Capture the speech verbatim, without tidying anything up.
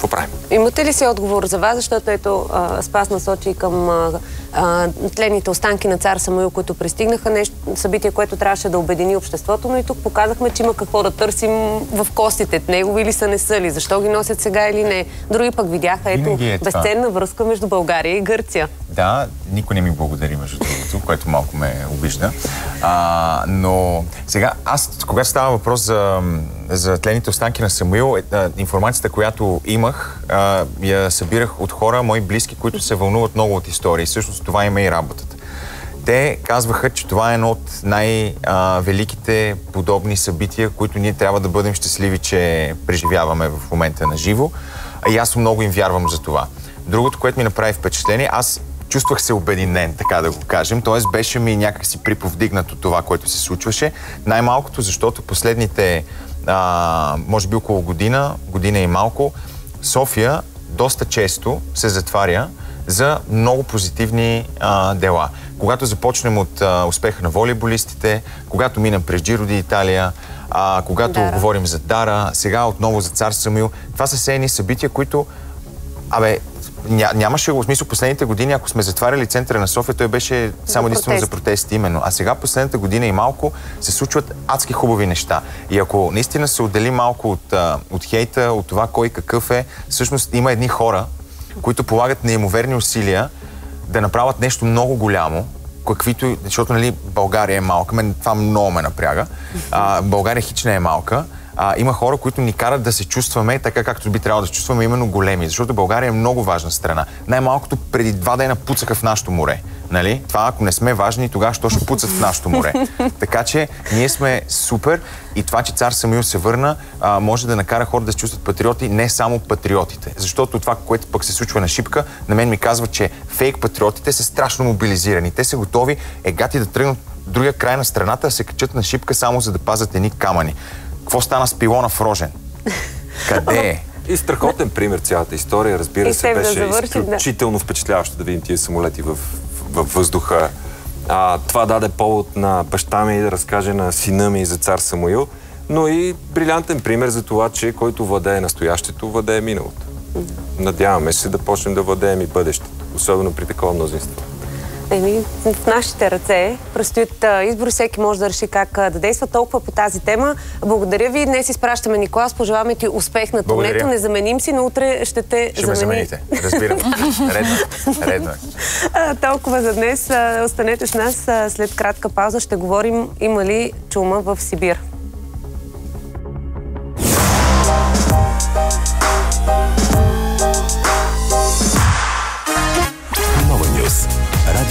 какво правим? Имате ли си отговор за вас? Защото ето а, Спас насочи и към а, а, тлените останки на цар Самуил, които пристигнаха, нещо, събитие, което трябваше да обедини обществото, но и тук показахме, че има какво да търсим в костите. Негови ли са, не са ли? Защо ги носят сега или не? Други пък видяха, ето, е безценна връзка между България и Гърция. Да, никой не ми благодари, между другото, което малко ме обижда. А, но сега, аз, когато става въпрос за, за тлените останки на Самуил, е, а, информацията, която имах, а, я събирах от хора, мои близки, които се вълнуват много от истории. Всъщност това има и работата. Те казваха, че това е едно от най-великите подобни събития, които ние трябва да бъдем щастливи, че преживяваме в момента на живо. И аз много им вярвам за това. Другото, което ми направи впечатление, аз чувствах се обединен, така да го кажем. Т.е. беше ми някакси приповдигнато това, което се случваше. Най-малкото, защото последните, а, може би около година, година и малко, София доста често се затваря за много позитивни а, дела. Когато започнем от а, успеха на волейболистите, когато минем през Джиро ди Италия, а, когато Дара. говорим за Дара, сега отново за цар Самуил, това са все едни събития, които, абе, Ня, нямаше го смисъл последните години, ако сме затваряли центъра на София, той беше само единствено за протести именно. А сега последната година и малко се случват адски хубави неща. И ако наистина се отдели малко от, от хейта, от това кой какъв е, всъщност има едни хора, които полагат неимоверни усилия да направят нещо много голямо, каквито, защото нали, България е малка, мен това много ме напряга. А, България хич не е малка. А, има хора, които ни карат да се чувстваме така, както би трябвало да се чувстваме, именно големи. Защото България е много важна страна. Най-малкото преди два дена пуцаха в нашото море. Нали? Това, ако не сме важни, тогава що ще пуцат в нашото море. Така че ние сме супер и това, че цар Самуил се върна, а, може да накара хора да се чувстват патриоти, не само патриотите. Защото това, което пък се случва на Шипка, на мен ми казва, че фейк патриотите са страшно мобилизирани. Те са готови егати да тръгнат другия край на страната, да се качат на Шипка само за да пазят едни камъни. Какво стана с пилона в Рожен? Къде е? И страхотен пример цялата история, разбира се, беше да завърши, изключително да. впечатляващо да видим тия самолети в, в въздуха. А, това даде повод на баща ми да разкаже на сина ми за цар Самуил, но и брилянтен пример за това, че който владее настоящето, владее миналото. Надяваме се да почнем да владеем и бъдещето, особено при такова мнозинство. Еми, в нашите ръце предстоят избори, всеки може да реши как да действа. Толкова по тази тема. Благодаря ви. Днес изпращаме Николас. Пожелаваме ти успех на турнето. Не заменим си, но утре ще те ще замени. Ще ме замените. Разбирам. Редно. Редно е. Толкова за днес. Останете с нас. След кратка пауза ще говорим има ли чума в Сибир. Нова Нюс.